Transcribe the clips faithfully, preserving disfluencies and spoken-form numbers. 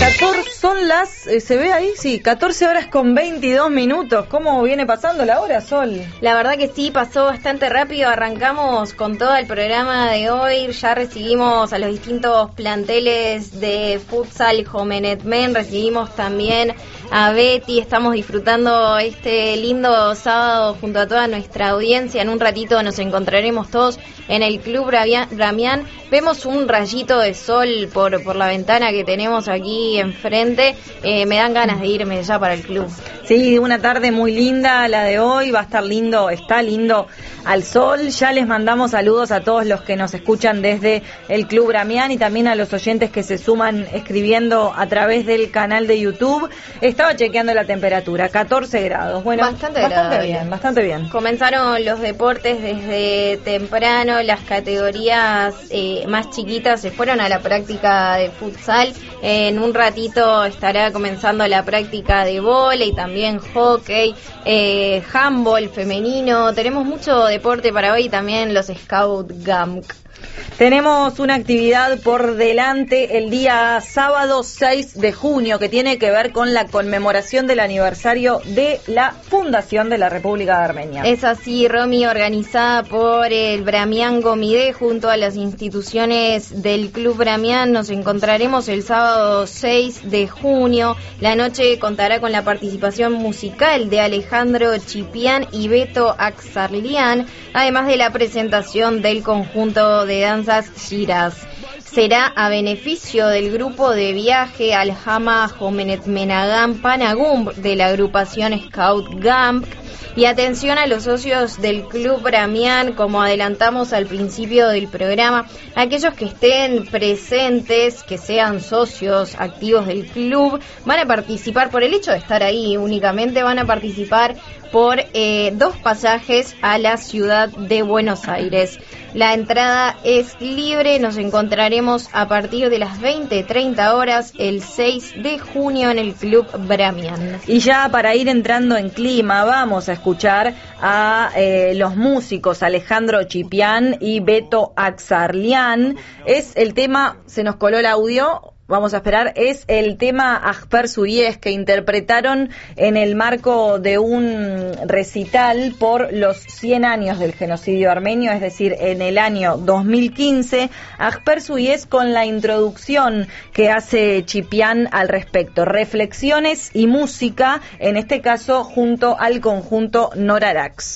catorce son las, eh, ¿se ve ahí? Sí, catorce horas con veintidós minutos. ¿Cómo viene pasando la hora, Sol? La verdad que sí, pasó bastante rápido. Arrancamos con todo el programa de hoy. Ya recibimos a los distintos planteles de futsal Jomenet Men. Recibimos también a Betty. Estamos disfrutando este lindo sábado junto a toda nuestra audiencia. En un ratito nos encontraremos todos en el Club Bramián. Vemos un rayito de sol por, por la ventana que tenemos aquí enfrente. Eh, me dan ganas de irme ya para el club. Sí, una tarde muy linda la de hoy. Va a estar lindo, está lindo al sol. Ya les mandamos saludos a todos los que nos escuchan desde el Club Bramián y también a los oyentes que se suman escribiendo a través del canal de YouTube. Estaba chequeando la temperatura, catorce grados. Bueno, bastante, bastante bien, bastante bien. Comenzaron los deportes desde temprano. Las categorías eh, más chiquitas se fueron a la práctica de futsal. En un ratito estará comenzando la práctica de vóley, también hockey, eh, handball femenino. Tenemos mucho deporte para hoy, también los Scout Gamk. Tenemos una actividad por delante el día sábado seis de junio que tiene que ver con la conmemoración del aniversario de la fundación de la República de Armenia. Es así, Romy, organizada por el Bramián Gomide junto a las instituciones del Club Bramián. Nos encontraremos el sábado seis de junio. La noche contará con la participación musical de Alejandro Chipián y Beto Axarlián, además de la presentación del conjunto de danzas Shiraz. Será a beneficio del grupo de viaje Al-Hama Jomenet Menagam Panagum de la agrupación Scout Gamp. Y atención a los socios del Club Bramián, como adelantamos al principio del programa, aquellos que estén presentes, que sean socios activos del club, van a participar, por el hecho de estar ahí únicamente, van a participar por eh, dos pasajes a la ciudad de Buenos Aires. La entrada es libre, nos encontraremos a partir de las veinte treinta horas el seis de junio en el Club Bramián. Y ya para ir entrando en clima, vamos a escuchar a eh, los músicos Alejandro Chipián y Beto Axarlián. Es el tema, se nos coló el audio. Vamos a esperar, es el tema Ajper Suyes que interpretaron en el marco de un recital por los cien años del genocidio armenio, es decir, en el año dos mil quince. Ajper Suyes con la introducción que hace Chipián al respecto, reflexiones y música, en este caso junto al conjunto Norarax.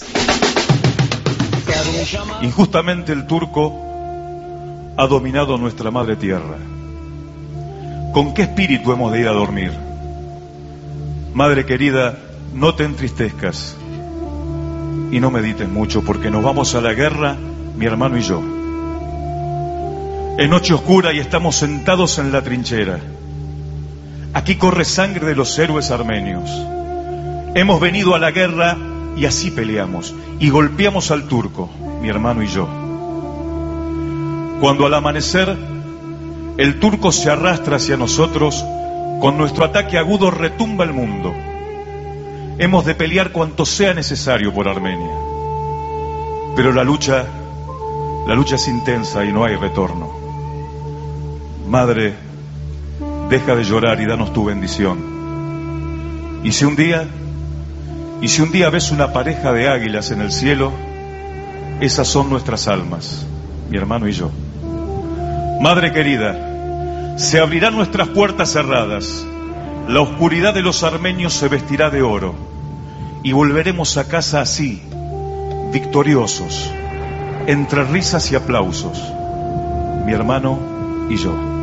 Injustamente el turco ha dominado nuestra madre tierra. ¿Con qué espíritu hemos de ir a dormir? Madre querida, no te entristezcas y no medites mucho, porque nos vamos a la guerra, mi hermano y yo. Es noche oscura y estamos sentados en la trinchera. Aquí corre sangre de los héroes armenios. Hemos venido a la guerra y así peleamos y golpeamos al turco, mi hermano y yo. Cuando al amanecer el turco se arrastra hacia nosotros, con nuestro ataque agudo retumba el mundo. Hemos de pelear cuanto sea necesario por Armenia. Pero la lucha, la lucha es intensa y no hay retorno. Madre, deja de llorar y danos tu bendición. Y si un día, y si un día ves una pareja de águilas en el cielo, esas son nuestras almas, mi hermano y yo. Madre querida, se abrirán nuestras puertas cerradas, la oscuridad de los armenios se vestirá de oro y volveremos a casa así, victoriosos, entre risas y aplausos, mi hermano y yo.